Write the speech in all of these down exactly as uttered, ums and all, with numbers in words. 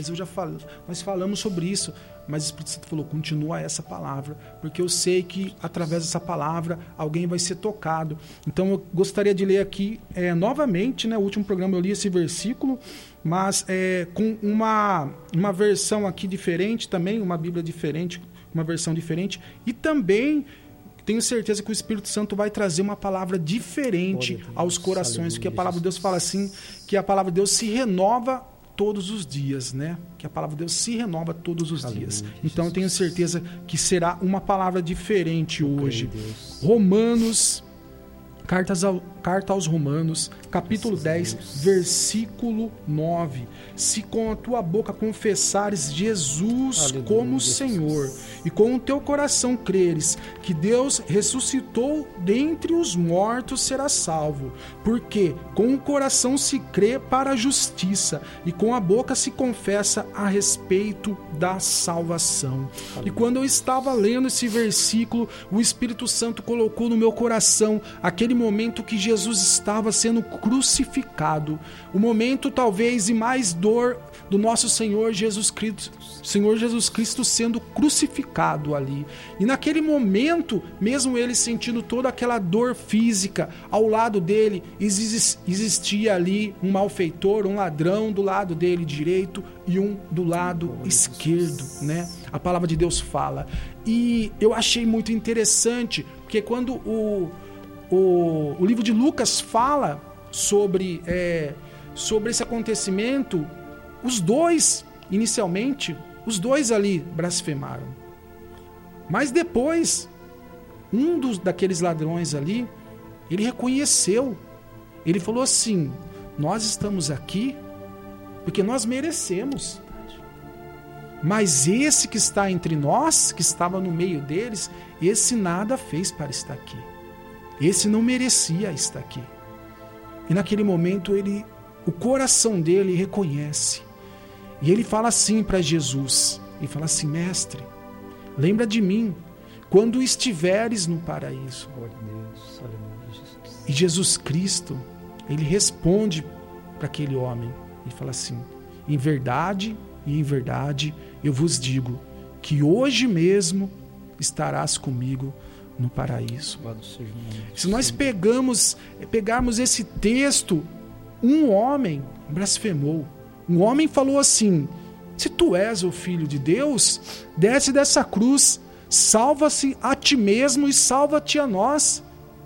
mas eu já falo, nós falamos sobre isso, mas o Espírito Santo falou, continua essa palavra, porque eu sei que através dessa palavra alguém vai ser tocado. Então eu gostaria de ler aqui é, novamente, né, o último programa eu li esse versículo, mas é, com uma, uma versão aqui diferente também, uma Bíblia diferente, uma versão diferente, e também tenho certeza que o Espírito Santo vai trazer uma palavra diferente Deus, aos corações, aleluia, porque a palavra de Deus fala assim, que a palavra de Deus se renova todos os dias, né? Que a palavra de Deus se renova todos os aleluia, dias. Então eu tenho certeza que será uma palavra diferente eu hoje. Romanos, cartas ao, carta aos Romanos, capítulo dez, versículo nove. Se com a tua boca confessares Jesus aleluia, como Senhor, e com o teu coração creres que Deus ressuscitou dentre os mortos, serás salvo. Porque com o coração se crê para a justiça, e com a boca se confessa a respeito da salvação. Aleluia. E quando eu estava lendo esse versículo, o Espírito Santo colocou no meu coração aquele momento que Jesus estava sendo crucificado. O momento talvez e mais dor do nosso Senhor Jesus Cristo, Senhor Jesus Cristo sendo crucificado ali. E naquele momento, mesmo ele sentindo toda aquela dor física, ao lado dele existia ali um malfeitor, um ladrão do lado dele direito e um do lado esquerdo, né? A palavra de Deus fala. E eu achei muito interessante, porque quando o, o, o livro de Lucas fala sobre, é, sobre esse acontecimento, os dois, inicialmente, os dois ali blasfemaram. Mas depois, um dos, daqueles ladrões ali, ele reconheceu. Ele falou assim, nós estamos aqui porque nós merecemos. Mas esse que está entre nós, que estava no meio deles, esse nada fez para estar aqui. Esse não merecia estar aqui. E naquele momento, ele, o coração dele reconhece. E ele fala assim para Jesus, ele fala assim, mestre, lembra de mim quando estiveres no paraíso. E Jesus Cristo, ele responde para aquele homem, ele fala assim, em verdade e em verdade eu vos digo, que hoje mesmo estarás comigo no paraíso. Se nós pegamos, pegarmos esse texto, um homem blasfemou. Um homem falou assim, se tu és o Filho de Deus, desce dessa cruz, salva-se a ti mesmo e salva-te a nós.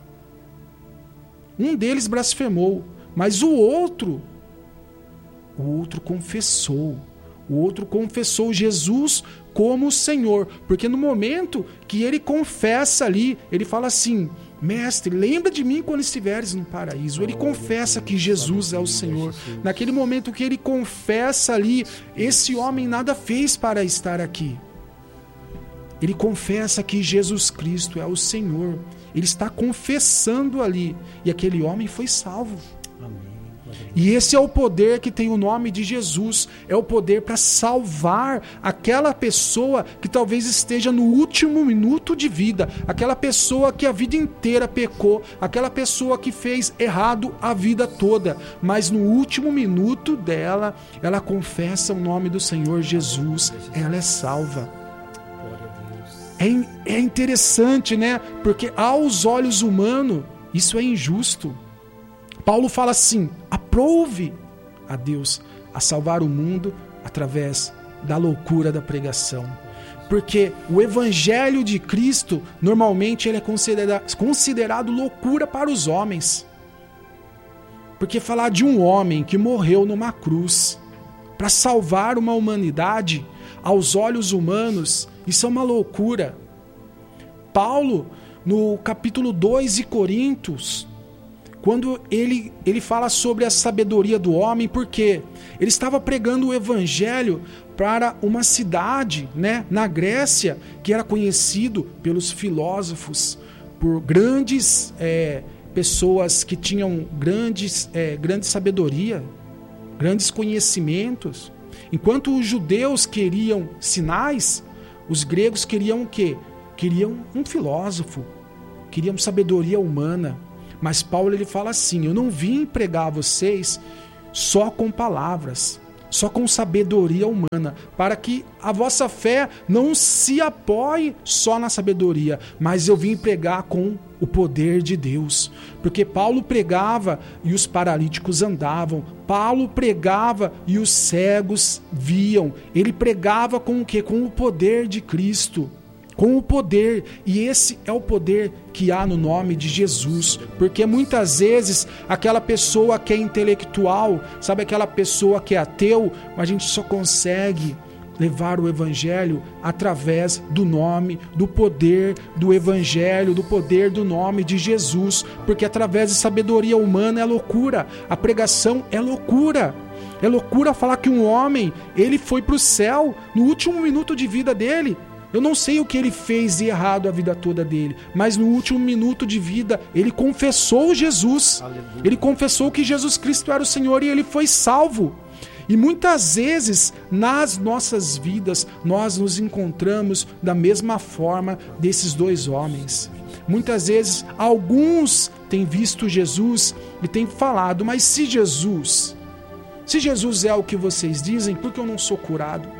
Um deles blasfemou, mas o outro, o outro confessou. O outro confessou Jesus como Senhor, porque no momento que ele confessa ali, ele fala assim, mestre, lembra de mim quando estiveres no paraíso. Ele confessa que Jesus é o Senhor. Naquele momento que ele confessa ali, esse homem nada fez para estar aqui. Ele confessa que Jesus Cristo é o Senhor. Ele está confessando ali, e aquele homem foi salvo. E esse é o poder que tem o nome de Jesus, é o poder para salvar aquela pessoa que talvez esteja no último minuto de vida, aquela pessoa que a vida inteira pecou, aquela pessoa que fez errado a vida toda, mas no último minuto dela, ela confessa o nome do Senhor Jesus, ela é salva. É, é interessante, né? Porque aos olhos humanos, isso é injusto. Paulo fala assim, aprove a Deus a salvar o mundo através da loucura da pregação. Porque o evangelho de Cristo, normalmente ele é considera- considerado loucura para os homens. Porque falar de um homem que morreu numa cruz para salvar uma humanidade, aos olhos humanos, isso é uma loucura. Paulo, no capítulo dois de Coríntios, quando ele, ele fala sobre a sabedoria do homem, porque ele estava pregando o evangelho para uma cidade, né, na Grécia, que era conhecido pelos filósofos, por grandes é, pessoas que tinham grandes, é, grande sabedoria, grandes conhecimentos. Enquanto os judeus queriam sinais, os gregos queriam o quê? Queriam um filósofo, queriam sabedoria humana. Mas Paulo ele fala assim, eu não vim pregar a vocês só com palavras, só com sabedoria humana, para que a vossa fé não se apoie só na sabedoria, mas eu vim pregar com o poder de Deus. Porque Paulo pregava e os paralíticos andavam, Paulo pregava e os cegos viam, ele pregava com o quê? Com o poder de Cristo. Com o poder, e esse é o poder que há no nome de Jesus, porque muitas vezes aquela pessoa que é intelectual, sabe, aquela pessoa que é ateu, a gente só consegue levar o evangelho através do nome, do poder do evangelho, do poder do nome de Jesus, porque através de sabedoria humana é loucura, a pregação é loucura. É loucura falar que um homem, ele foi para o céu no último minuto de vida dele. Eu não sei o que ele fez de errado a vida toda dele, mas no último minuto de vida, ele confessou Jesus. Aleluia. Ele confessou que Jesus Cristo era o Senhor e ele foi salvo. E muitas vezes, nas nossas vidas, nós nos encontramos da mesma forma desses dois homens. Muitas vezes, alguns têm visto Jesus e têm falado, mas se Jesus, se Jesus é o que vocês dizem, por que eu não sou curado?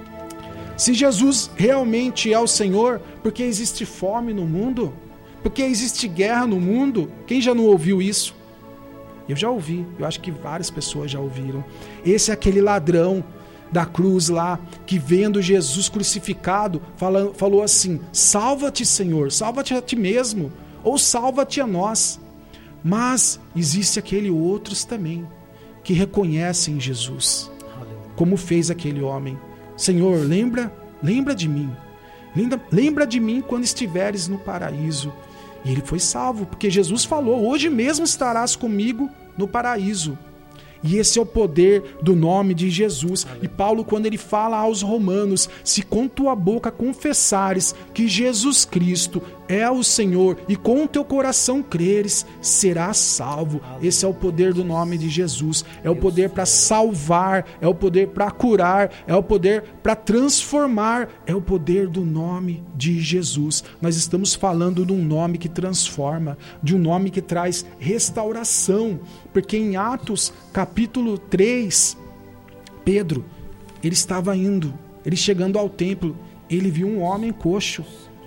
Se Jesus realmente é o Senhor, por que existe fome no mundo? Por que existe guerra no mundo? Quem já não ouviu isso? Eu já ouvi, eu acho que várias pessoas já ouviram. Esse é aquele ladrão da cruz lá, que vendo Jesus crucificado, falou, falou assim, salva-te, Senhor, salva-te a ti mesmo, ou salva-te a nós. Mas existe aquele outros também, que reconhecem Jesus, como fez aquele homem. Senhor, lembra, lembra de mim, lembra, lembra de mim quando estiveres no paraíso. E ele foi salvo, porque Jesus falou, hoje mesmo estarás comigo no paraíso. E esse é o poder do nome de Jesus. E Paulo, quando ele fala aos romanos, se com tua boca confessares que Jesus Cristo é o Senhor e com o teu coração creres, serás salvo. Esse é o poder do nome de Jesus. É o poder para salvar, é o poder para curar, é o poder para transformar, é o poder do nome de Jesus. Nós estamos falando de um nome que transforma, de um nome que traz restauração, porque em Atos capítulo três, Pedro, ele estava indo, ele chegando ao templo, ele viu um homem coxo.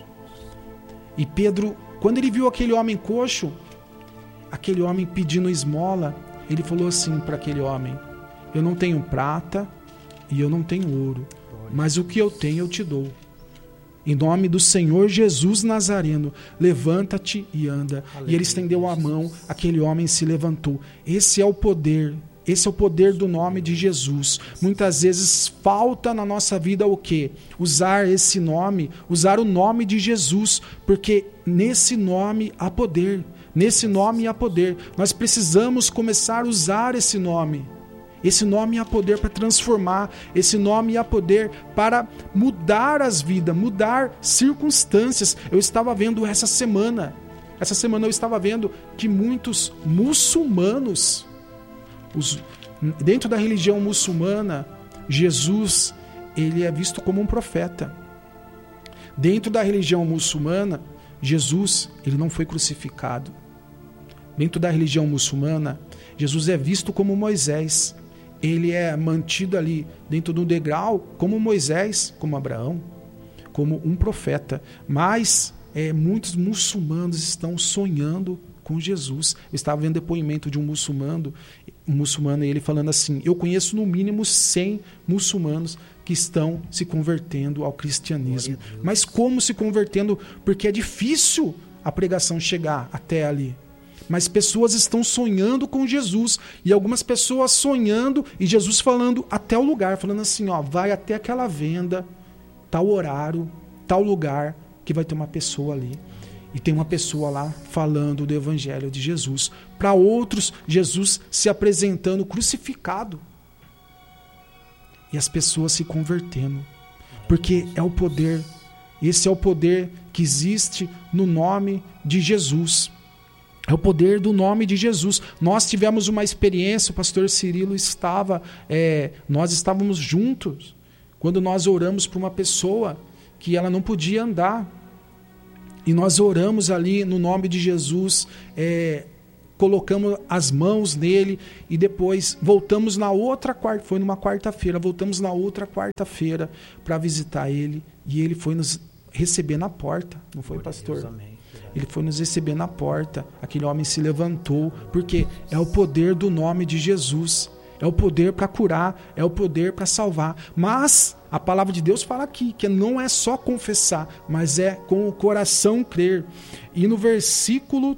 E Pedro, quando ele viu aquele homem coxo, aquele homem pedindo esmola, ele falou assim para aquele homem, eu não tenho prata e eu não tenho ouro, mas o que eu tenho eu te dou. Em nome do Senhor Jesus Nazareno, levanta-te e anda. Aleluia. E ele estendeu a mão, aquele homem se levantou. Esse é o poder, esse é o poder do nome de Jesus. Muitas vezes falta na nossa vida o quê? Usar esse nome, usar o nome de Jesus, porque nesse nome há poder, nesse nome há poder. Nós precisamos começar a usar esse nome. Esse nome há poder para transformar, esse nome há poder para mudar as vidas, mudar circunstâncias. Eu estava vendo essa semana, essa semana eu estava vendo que muitos muçulmanos, os, dentro da religião muçulmana, Jesus, ele é visto como um profeta. Dentro da religião muçulmana, Jesus, ele não foi crucificado. Dentro da religião muçulmana, Jesus é visto como Moisés. Ele é mantido ali dentro do degrau como Moisés, como Abraão, como um profeta. Mas é, muitos muçulmanos estão sonhando com Jesus. Eu estava vendo depoimento de um muçulmano, um muçulmano, e ele falando assim, eu conheço no mínimo cem muçulmanos que estão se convertendo ao cristianismo. Mas como se convertendo? Porque é difícil a pregação chegar até ali. Mas pessoas estão sonhando com Jesus, e algumas pessoas sonhando e Jesus falando até o lugar, falando assim, ó, vai até aquela venda, tal horário, tal lugar, que vai ter uma pessoa ali. E tem uma pessoa lá falando do evangelho de Jesus. Para outros, Jesus se apresentando crucificado. E as pessoas se convertendo. Porque é o poder, esse é o poder que existe no nome de Jesus. É o poder do nome de Jesus. Nós tivemos uma experiência, o pastor Cirilo estava, é, nós estávamos juntos, quando nós oramos por uma pessoa que ela não podia andar. E nós oramos ali no nome de Jesus, é, colocamos as mãos nele e depois voltamos na outra quarta, foi numa quarta-feira, voltamos na outra quarta-feira para visitar ele e ele foi nos receber na porta, não foi, pastor? Ele foi nos receber na porta, aquele homem se levantou, porque é o poder do nome de Jesus, é o poder para curar, é o poder para salvar, mas a palavra de Deus fala aqui, que não é só confessar, mas é com o coração crer. E no versículo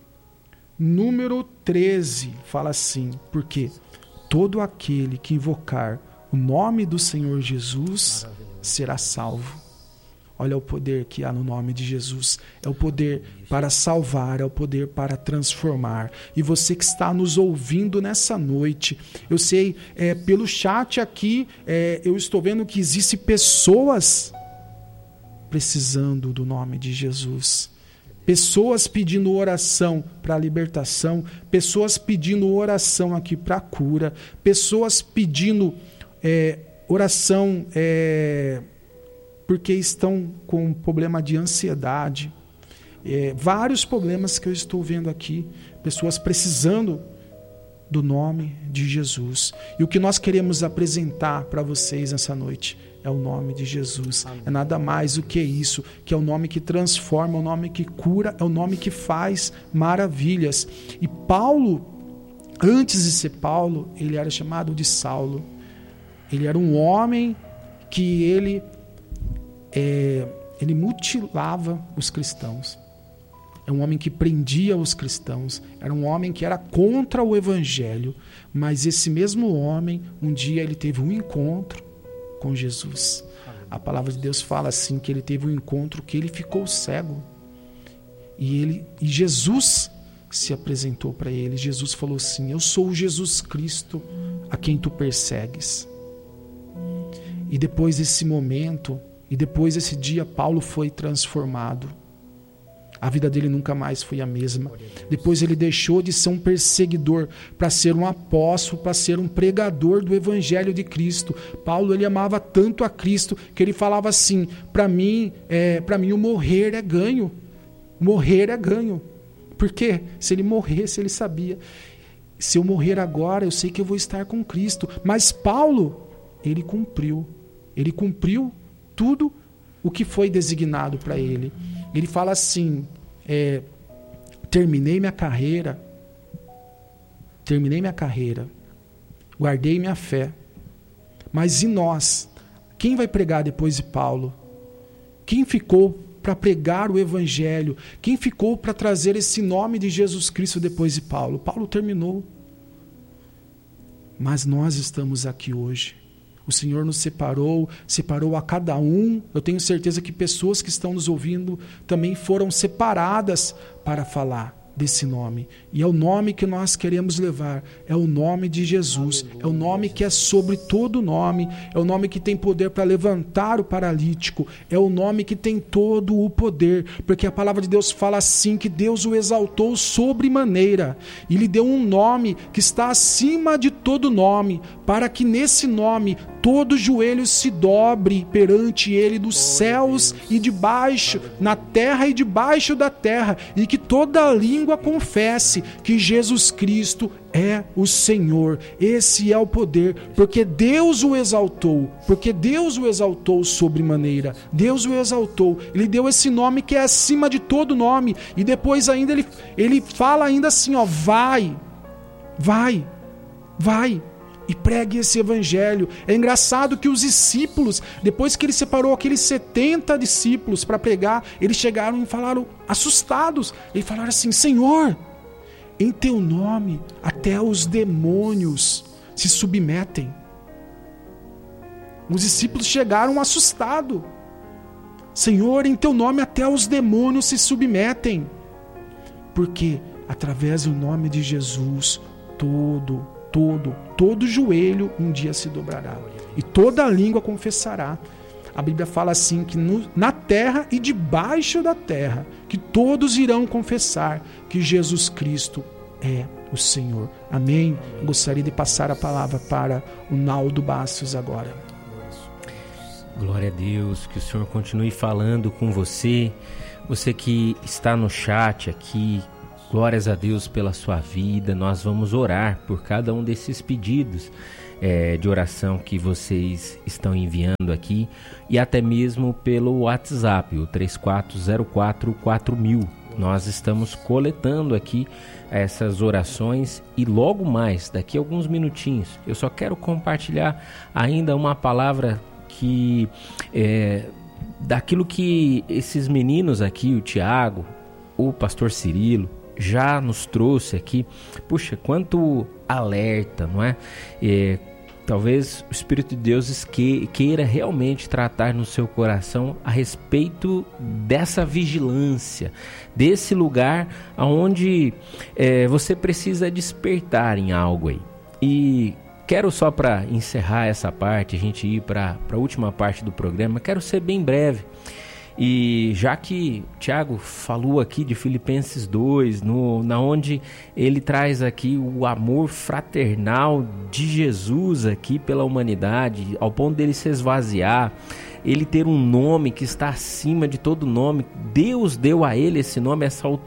número treze, fala assim, porque todo aquele que invocar o nome do Senhor Jesus será salvo. Olha o poder que há no nome de Jesus. É o poder para salvar, é o poder para transformar. E você que está nos ouvindo nessa noite, eu sei, é, pelo chat aqui, é, eu estou vendo que existem pessoas precisando do nome de Jesus. Pessoas pedindo oração para a libertação, pessoas pedindo oração aqui para a cura, pessoas pedindo é, oração... É, porque estão com problema de ansiedade, é, vários problemas que eu estou vendo aqui, pessoas precisando do nome de Jesus. E o que nós queremos apresentar para vocês nessa noite é o nome de Jesus. Amém. É nada mais do que isso, que é o nome que transforma, é o nome que cura, é o nome que faz maravilhas. E Paulo, antes de ser Paulo, ele era chamado de Saulo. Ele era um homem que ele... É, ele mutilava os cristãos. É um homem que prendia os cristãos. Era um homem que era contra o evangelho. Mas esse mesmo homem, um dia ele teve um encontro com Jesus. A palavra de Deus fala assim, que ele teve um encontro que ele ficou cego. E, ele, e Jesus se apresentou para ele. Jesus falou assim, eu sou o Jesus Cristo a quem tu persegues. E depois desse momento... E depois desse dia, Paulo foi transformado. A vida dele nunca mais foi a mesma. Depois ele deixou de ser um perseguidor para ser um apóstolo, para ser um pregador do Evangelho de Cristo. Paulo, ele amava tanto a Cristo que ele falava assim, para mim, é, para mim o morrer é ganho. Morrer é ganho. Por quê? Se ele morresse, ele sabia. Se eu morrer agora, eu sei que eu vou estar com Cristo. Mas Paulo, ele cumpriu. Ele cumpriu tudo o que foi designado para ele. Ele fala assim, é, terminei minha carreira, terminei minha carreira, guardei minha fé. Mas e nós? Quem vai pregar depois de Paulo? Quem ficou para pregar o evangelho? Quem ficou para trazer esse nome de Jesus Cristo depois de Paulo? Paulo terminou. Mas nós estamos aqui hoje. O Senhor nos separou, separou a cada um. Eu tenho certeza que pessoas que estão nos ouvindo também foram separadas para falar desse nome. E é o nome que nós queremos levar. É o nome de Jesus. É o nome que é sobre todo nome. É o nome que tem poder para levantar o paralítico. É o nome que tem todo o poder. Porque a palavra de Deus fala assim, que Deus o exaltou sobremaneira. E lhe deu um nome que está acima de todo nome, para que nesse nome todo joelho se dobre perante ele dos céus e debaixo, na terra e debaixo da terra, e que toda língua confesse que Jesus Cristo é o Senhor. Esse é o poder, porque Deus o exaltou, porque Deus o exaltou sobremaneira. Deus o exaltou, ele deu esse nome que é acima de todo nome, e depois ainda ele, ele fala ainda assim, ó, vai, vai, vai, e pregue esse evangelho. É engraçado que os discípulos, depois que ele separou aqueles setenta discípulos para pregar, eles chegaram e falaram assustados. Eles falaram assim, Senhor, em teu nome até os demônios se submetem. Os discípulos chegaram assustados. Senhor, em teu nome até os demônios se submetem. Porque através do nome de Jesus, todo Todo, todo joelho um dia se dobrará e toda língua confessará. A Bíblia fala assim, que no, na terra e debaixo da terra, que todos irão confessar que Jesus Cristo é o Senhor. Amém? Eu gostaria de passar a palavra para o Naldo Bastos agora. Glória a Deus, que o Senhor continue falando com você, você que está no chat aqui, Glórias a Deus pela sua vida. Nós vamos orar por cada um desses pedidos é, de oração que vocês estão enviando aqui e até mesmo pelo WhatsApp, o três quatro zero quatro quatro mil. Nós estamos coletando aqui essas orações e logo mais, daqui a alguns minutinhos, eu só quero compartilhar ainda uma palavra que é, daquilo que esses meninos aqui, o Tiago, o pastor Cirilo, já nos trouxe aqui. Puxa, quanto alerta, não é? é talvez o Espírito de Deus queira realmente tratar no seu coração a respeito dessa vigilância, desse lugar onde é, você precisa despertar em algo aí. E quero só para encerrar essa parte, a gente ir para a última parte do programa, quero ser bem breve. E já que o Tiago falou aqui de Filipenses dois, no, na onde ele traz aqui o amor fraternal de Jesus aqui pela humanidade, ao ponto dele se esvaziar, ele ter um nome que está acima de todo nome, Deus deu a ele esse nome, essa autoridade,